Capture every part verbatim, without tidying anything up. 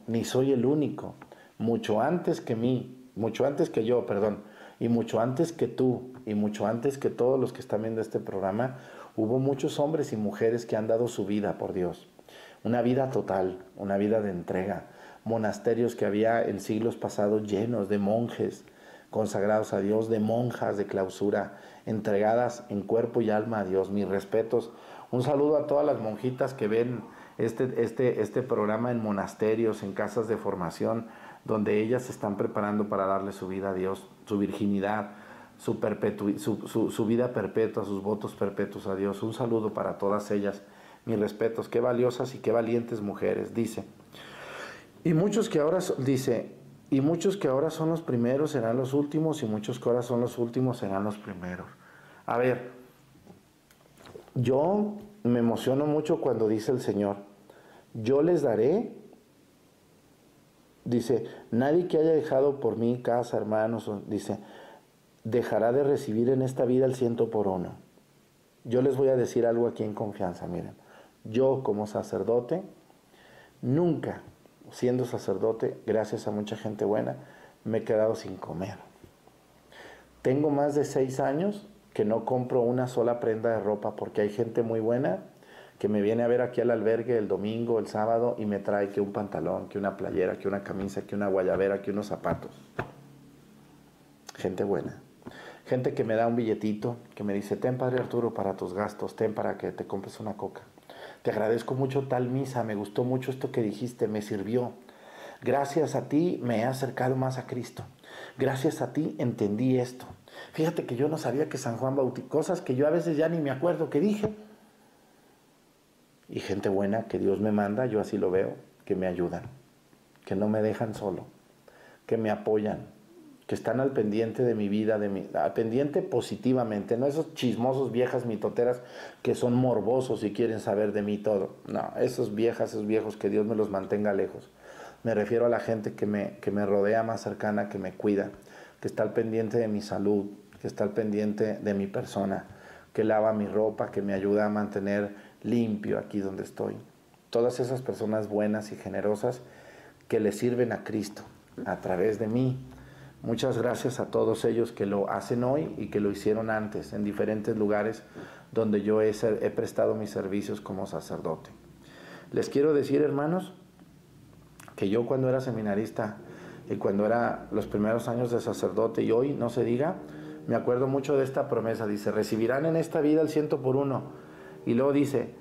ni soy el único. Mucho antes que mí, mucho antes que yo, perdón, y mucho antes que tú, y mucho antes que todos los que están viendo este programa, hubo muchos hombres y mujeres que han dado su vida por Dios. Una vida total, una vida de entrega. Monasterios que había en siglos pasados llenos de monjes consagrados a Dios, de monjas de clausura, entregadas en cuerpo y alma a Dios. Mis respetos. Un saludo a todas las monjitas que ven este, este, este programa en monasterios, en casas de formación, donde ellas se están preparando para darle su vida a Dios, su virginidad, su, perpetu su, su, su vida perpetua, sus votos perpetuos a Dios. Un saludo para todas ellas. Mis respetos. Qué valiosas y qué valientes mujeres. Dice, y muchos que ahora, dice, y muchos que ahora son los primeros serán los últimos, y muchos que ahora son los últimos serán los primeros. A ver, yo me emociono mucho cuando dice el Señor, yo les daré, dice, nadie que haya dejado por mí casa, hermanos, dice, dejará de recibir en esta vida el ciento por uno. Yo les voy a decir algo aquí en confianza, miren, yo como sacerdote, nunca, siendo sacerdote, gracias a mucha gente buena, me he quedado sin comer. Tengo más de seis años que no compro una sola prenda de ropa porque hay gente muy buena que me viene a ver aquí al albergue el domingo, el sábado y me trae que un pantalón, que una playera, que una camisa, que una guayabera, que unos zapatos. Gente buena. Gente que me da un billetito, que me dice, ten Padre Arturo para tus gastos, ten para que te compres una coca. Te agradezco mucho tal misa, me gustó mucho esto que dijiste, me sirvió. Gracias a ti me he acercado más a Cristo. Gracias a ti entendí esto. Fíjate que yo no sabía que San Juan Bautista, cosas que yo a veces ya ni me acuerdo que dije. Y gente buena que Dios me manda, yo así lo veo, que me ayudan, que no me dejan solo, que me apoyan, que están al pendiente de mi vida, de mi, al pendiente positivamente, no esos chismosos viejas mitoteras que son morbosos y quieren saber de mí todo. No, esos viejas, esos viejos, que Dios me los mantenga lejos. Me refiero a la gente que me, que me rodea más cercana, que me cuida, que está al pendiente de mi salud, que está al pendiente de mi persona, que lava mi ropa, que me ayuda a mantener limpio aquí donde estoy. Todas esas personas buenas y generosas que le sirven a Cristo a través de mí. Muchas gracias a todos ellos que lo hacen hoy y que lo hicieron antes en diferentes lugares donde yo he, he prestado mis servicios como sacerdote. Les quiero decir, hermanos, que yo cuando era seminarista y cuando era los primeros años de sacerdote y hoy no se diga, me acuerdo mucho de esta promesa. Dice, recibirán en esta vida el ciento por uno. Y luego dice,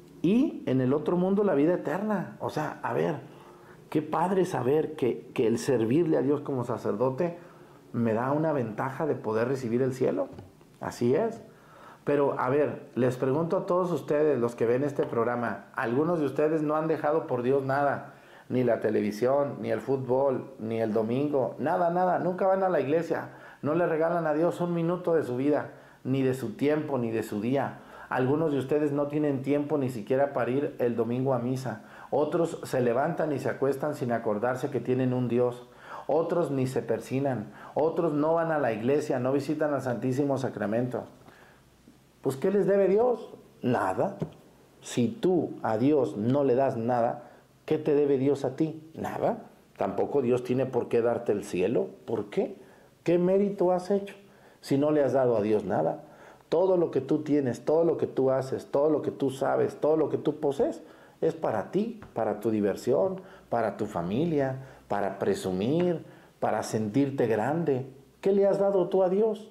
y en el otro mundo la vida eterna. O sea, a ver, qué padre saber que, que el servirle a Dios como sacerdote me da una ventaja de poder recibir el cielo. Así es. Pero, a ver, les pregunto a todos ustedes, los que ven este programa, algunos de ustedes no han dejado por Dios nada, ni la televisión, ni el fútbol, ni el domingo, nada, nada, nunca van a la iglesia, no le regalan a Dios un minuto de su vida, ni de su tiempo, ni de su día. Algunos de ustedes no tienen tiempo ni siquiera para ir el domingo a misa. Otros se levantan y se acuestan sin acordarse que tienen un Dios. Otros ni se persignan. Otros no van a la iglesia, no visitan al Santísimo Sacramento. Pues, ¿qué les debe Dios? Nada. Si tú a Dios no le das nada, ¿qué te debe Dios a ti? Nada. Tampoco Dios tiene por qué darte el cielo. ¿Por qué? ¿Qué mérito has hecho si no le has dado a Dios nada? Todo lo que tú tienes, todo lo que tú haces, todo lo que tú sabes, todo lo que tú posees, es para ti, para tu diversión, para tu familia, para presumir, para sentirte grande. ¿Qué le has dado tú a Dios?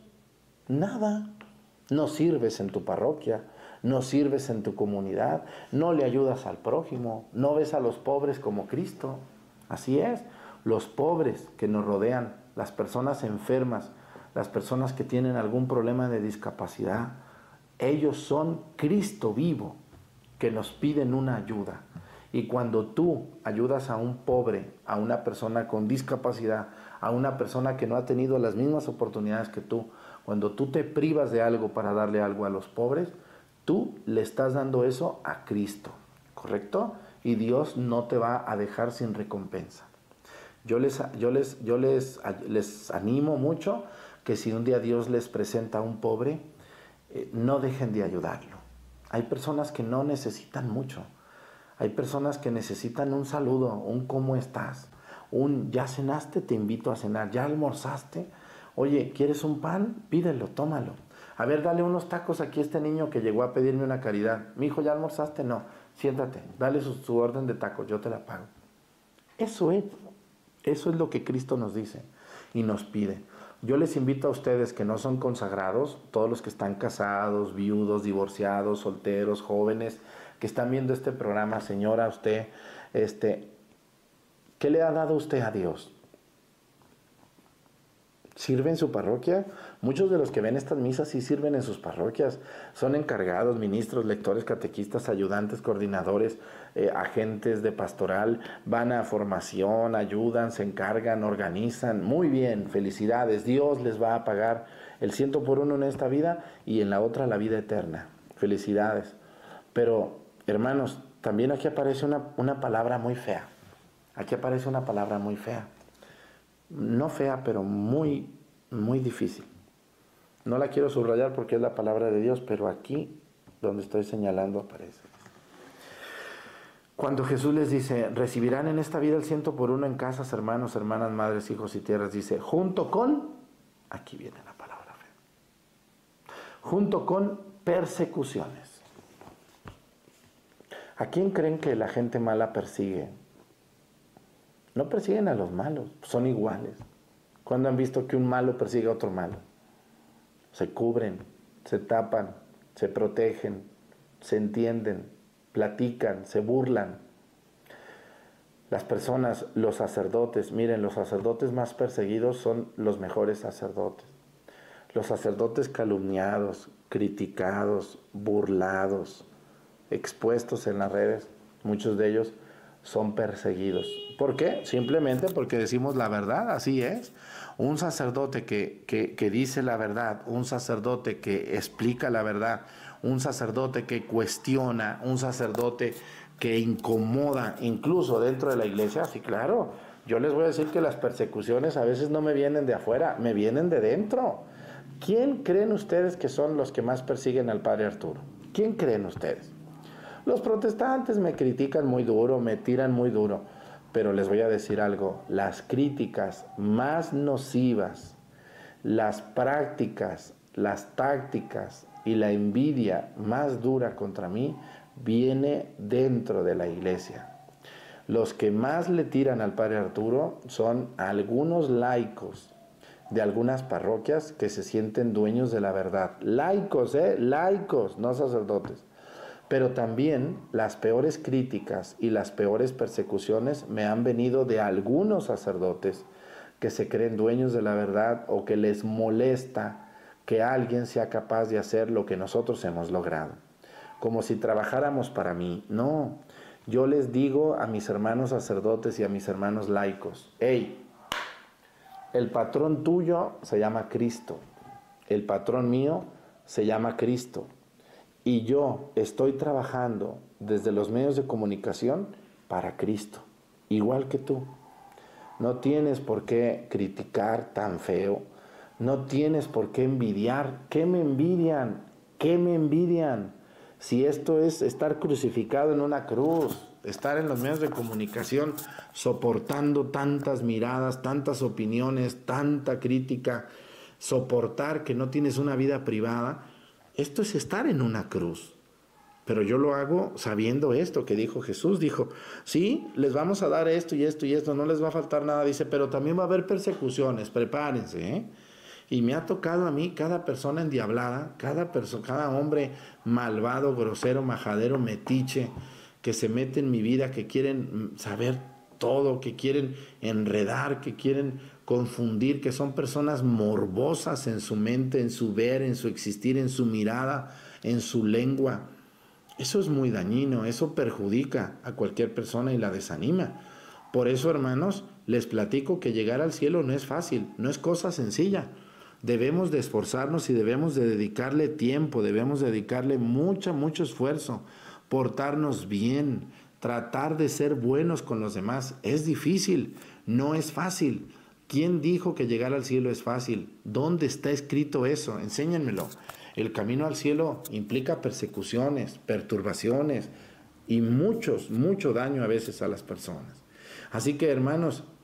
Nada. No sirves en tu parroquia, no sirves en tu comunidad, no le ayudas al prójimo, no ves a los pobres como Cristo. Así es, los pobres que nos rodean, las personas enfermas, las personas que tienen algún problema de discapacidad, ellos son Cristo vivo, que nos piden una ayuda. Y cuando tú ayudas a un pobre, a una persona con discapacidad, a una persona que no ha tenido las mismas oportunidades que tú, cuando tú te privas de algo para darle algo a los pobres, tú le estás dando eso a Cristo, ¿correcto? Y Dios no te va a dejar sin recompensa. Yo les, yo les, yo les, les animo mucho que si un día Dios les presenta a un pobre, eh, no dejen de ayudarlo. Hay personas que no necesitan mucho. Hay personas que necesitan un saludo, un ¿cómo estás? Un ¿ya cenaste? Te invito a cenar. ¿Ya almorzaste? Oye, ¿quieres un pan? Pídelo, tómalo. A ver, dale unos tacos aquí a este niño que llegó a pedirme una caridad. Mi hijo, ¿ya almorzaste? No. Siéntate, dale su, su orden de tacos, yo te la pago. Eso es, eso es lo que Cristo nos dice y nos pide. Yo les invito a ustedes que no son consagrados, todos los que están casados, viudos, divorciados, solteros, jóvenes, que están viendo este programa, señora, usted, este, ¿qué le ha dado usted a Dios? ¿Sirve en su parroquia? Muchos de los que ven estas misas sí sirven en sus parroquias. Son encargados, ministros, lectores, catequistas, ayudantes, coordinadores, eh, agentes de pastoral, van a formación, ayudan, se encargan, organizan. Muy bien, felicidades. Dios les va a pagar el ciento por uno en esta vida y en la otra la vida eterna. Felicidades. Pero, hermanos, también aquí aparece una, una palabra muy fea. Aquí aparece una palabra muy fea. No fea, pero muy, muy difícil. No la quiero subrayar porque es la palabra de Dios, pero aquí, donde estoy señalando, aparece. Cuando Jesús les dice, recibirán en esta vida el ciento por uno en casas, hermanos, hermanas, madres, hijos y tierras, dice, junto con, aquí viene la palabra fea, junto con persecuciones. ¿A quién creen que la gente mala persigue? No persiguen a los malos, son iguales. ¿Cuándo han visto que un malo persigue a otro malo? Se cubren, se tapan, se protegen, se entienden, platican, se burlan. Las personas, los sacerdotes, miren, los sacerdotes más perseguidos son los mejores sacerdotes. Los sacerdotes calumniados, criticados, burlados, expuestos en las redes, muchos de ellos son perseguidos. ¿Por qué? Simplemente porque decimos la verdad, así es. Un sacerdote que, que, que dice la verdad, un sacerdote que explica la verdad, un sacerdote que cuestiona, un sacerdote que incomoda, incluso dentro de la iglesia, sí, claro. Yo les voy a decir que las persecuciones a veces no me vienen de afuera, me vienen de dentro. ¿Quién creen ustedes que son los que más persiguen al Padre Arturo? ¿Quién creen ustedes? Los protestantes me critican muy duro, me tiran muy duro, pero les voy a decir algo, las críticas más nocivas, las prácticas, las tácticas y la envidia más dura contra mí viene dentro de la iglesia. Los que más le tiran al Padre Arturo son algunos laicos de algunas parroquias que se sienten dueños de la verdad. Laicos, ¿eh? Laicos, no sacerdotes. Pero también las peores críticas y las peores persecuciones me han venido de algunos sacerdotes que se creen dueños de la verdad o que les molesta que alguien sea capaz de hacer lo que nosotros hemos logrado. Como si trabajáramos para mí. No, yo les digo a mis hermanos sacerdotes y a mis hermanos laicos, hey, el patrón tuyo se llama Cristo, el patrón mío se llama Cristo. Y yo estoy trabajando desde los medios de comunicación para Cristo, igual que tú. No tienes por qué criticar tan feo, no tienes por qué envidiar. ¿Qué me envidian? ¿Qué me envidian? Si esto es estar crucificado en una cruz, estar en los medios de comunicación soportando tantas miradas, tantas opiniones, tanta crítica, soportar que no tienes una vida privada. Esto es estar en una cruz. Pero yo lo hago sabiendo esto que dijo Jesús. Dijo, sí, les vamos a dar esto y esto y esto, no les va a faltar nada. Dice, pero también va a haber persecuciones, prepárense, ¿eh? Y me ha tocado a mí cada persona endiablada, cada, perso- cada hombre malvado, grosero, majadero, metiche, que se mete en mi vida, que quieren saber todo, que quieren enredar, que quieren confundir, que son personas morbosas en su mente, en su ver, en su existir, en su mirada, en su lengua. Eso es muy dañino, eso perjudica a cualquier persona y la desanima. Por eso, hermanos, les platico que llegar al cielo no es fácil, no es cosa sencilla. Debemos de esforzarnos y debemos de dedicarle tiempo, debemos dedicarle mucho, mucho esfuerzo, portarnos bien, tratar de ser buenos con los demás. Es difícil, no es fácil. ¿Quién dijo que llegar al cielo es fácil? ¿Dónde está escrito eso? Enséñenmelo. El camino al cielo implica persecuciones, perturbaciones, y muchos, mucho daño a veces a las personas. Así que, hermanos,